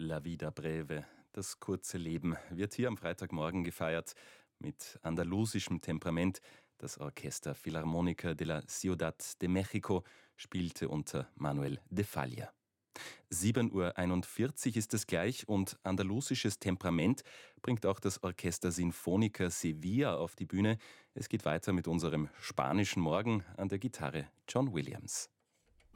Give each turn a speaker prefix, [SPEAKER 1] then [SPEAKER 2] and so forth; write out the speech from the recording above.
[SPEAKER 1] La vida breve, das kurze Leben, wird hier am Freitagmorgen gefeiert mit andalusischem Temperament. Das Orchester Filarmónica de la Ciudad de México spielte unter Manuel de Falla. 7:41 Uhr ist es gleich und andalusisches Temperament bringt auch das Orchester Sinfónica Sevilla auf die Bühne. Es geht weiter mit unserem spanischen Morgen, an der Gitarre John Williams.